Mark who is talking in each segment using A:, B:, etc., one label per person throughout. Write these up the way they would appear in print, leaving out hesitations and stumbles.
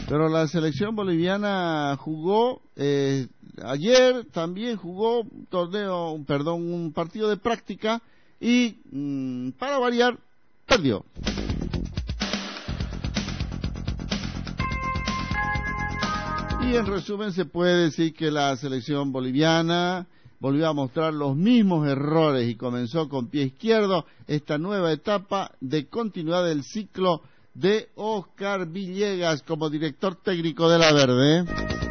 A: Pero la selección boliviana jugó, ayer también jugó un partido de práctica y, para variar, perdió. Y en resumen se puede decir que la selección boliviana volvió a mostrar los mismos errores y comenzó con pie izquierdo esta nueva etapa de continuidad del ciclo de Oscar Villegas como director técnico de la Verde.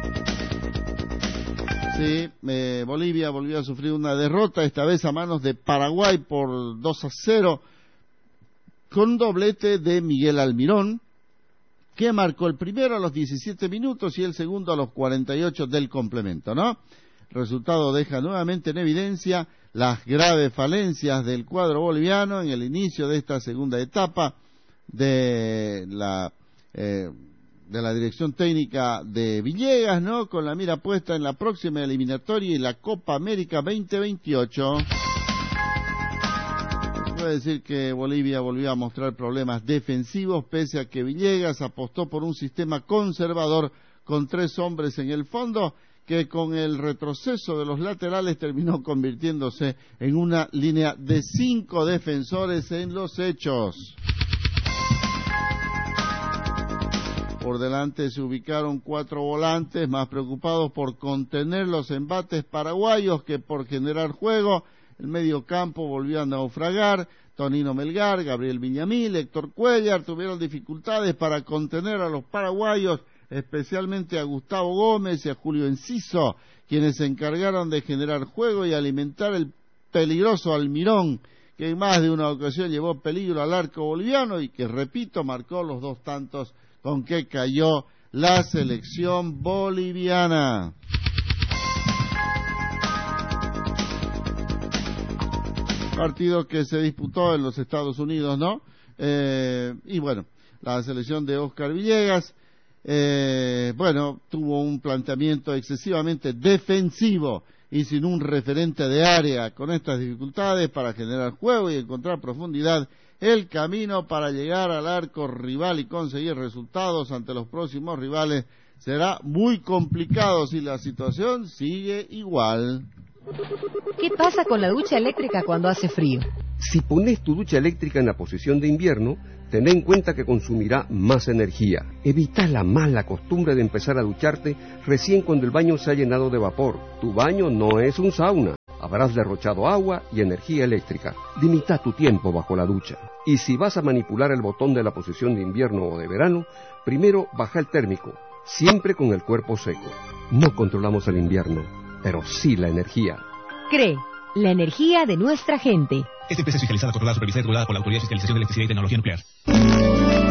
A: Sí, Bolivia volvió a sufrir una derrota, esta vez a manos de Paraguay por 2-0, con un doblete de Miguel Almirón, que marcó el primero a los 17 minutos y el segundo a los 48 del complemento, ¿no? El resultado deja nuevamente en evidencia las graves falencias del cuadro boliviano en el inicio de esta segunda etapa de la dirección técnica de Villegas, ¿no? Con la mira puesta en la próxima eliminatoria y la Copa América 2028. Puede decir que Bolivia volvió a mostrar problemas defensivos, pese a que Villegas apostó por un sistema conservador con 3 hombres en el fondo, que con el retroceso de los laterales terminó convirtiéndose en una línea de 5 defensores en los hechos. Por delante se ubicaron 4 volantes, más preocupados por contener los embates paraguayos que por generar juego. El medio campo volvió a naufragar. Tonino Melgar, Gabriel Viñamil, Héctor Cuellar tuvieron dificultades para contener a los paraguayos, especialmente a Gustavo Gómez y a Julio Enciso, quienes se encargaron de generar juego y alimentar el peligroso Almirón, que en más de una ocasión llevó peligro al arco boliviano y que, repito, marcó los 2 tantos con que cayó la selección boliviana. Partido que se disputó en los Estados Unidos, ¿no? Y bueno, la selección de Oscar Villegas, tuvo un planteamiento excesivamente defensivo y sin un referente de área. Con estas dificultades para generar juego y encontrar profundidad, el camino para llegar al arco rival y conseguir resultados ante los próximos rivales será muy complicado si la situación sigue igual.
B: ¿Qué pasa con la ducha eléctrica cuando hace frío?
C: Si pones tu ducha eléctrica en la posición de invierno, ten en cuenta que consumirá más energía. Evita la mala costumbre de empezar a ducharte recién cuando el baño se ha llenado de vapor. Tu baño no es un sauna. Habrás derrochado agua y energía eléctrica. Limita tu tiempo bajo la ducha. Y si vas a manipular el botón de la posición de invierno o de verano, primero baja el térmico, siempre con el cuerpo seco. No controlamos el invierno, pero sí la energía.
B: CRE, la energía de nuestra gente.
D: Esta empresa es fiscalizada, controlada, supervisada y regulada por la Autoridad de Fiscalización de Electricidad y Tecnología Nuclear.